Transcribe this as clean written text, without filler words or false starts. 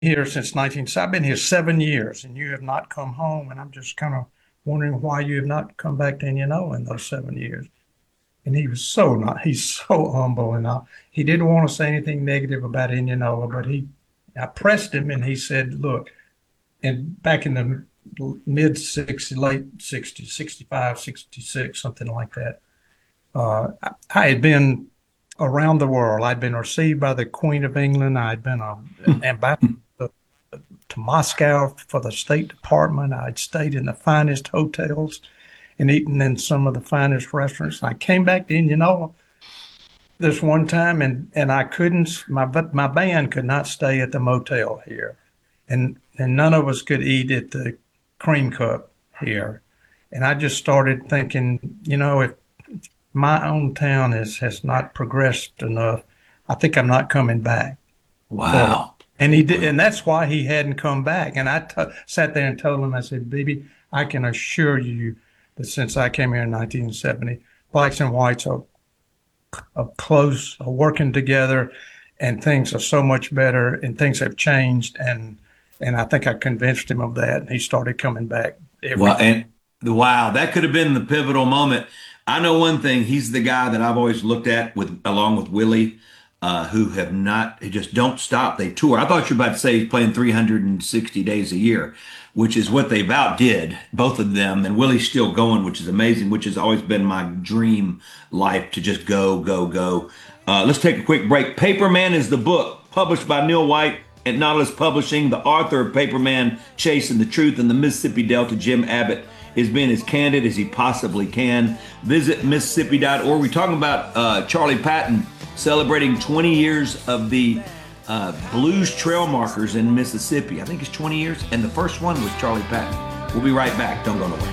here since 19. I've been here 7 years, and you have not come home. And I'm just kind of wondering why you have not come back to Indianola in those 7 years. And he was so not. He's so humble, and he didn't want to say anything negative about Indianola, but I pressed him, and he said, "Look." And back in the mid 60s, late 60s, 65, 66, something like that. I had been around the world. I'd been received by the Queen of England. I'd been an ambassador to Moscow for the State Department. I'd stayed in the finest hotels and eaten in some of the finest restaurants. I came back to Indianola this one time, and I couldn't. My band could not stay at the motel here, and none of us could eat at the Cream Cup here. And I just started thinking, if my own town has not progressed enough, I think I'm not coming back for it. Wow. And he did, and that's why he hadn't come back. And sat there and told him, I said, "Baby, I can assure you that since I came here in 1970, blacks and whites are close, are working together, and things are so much better, and things have changed." And I think I convinced him of that, and he started coming back every Well, time. and wow, that could have been the pivotal moment. I know one thing. He's the guy that I've always looked at with, along with Willie, who have not, who just don't stop. They tour. I thought you were about to say he's playing 360 days a year, which is what they about did, both of them. And Willie's still going, which is amazing, which has always been my dream life to just go, go, go. Let's take a quick break. Paperman is the book published by Neil White at Nautilus Publishing. The author of Paperman, Chasing the Truth in the Mississippi Delta, Jim Abbott, is being as candid as he possibly can. Visit Mississippi.org. We're talking about Charlie Patton celebrating 20 years of the blues trail markers in Mississippi. I think it's 20 years, and the first one was Charlie Patton. We'll be right back. Don't go nowhere.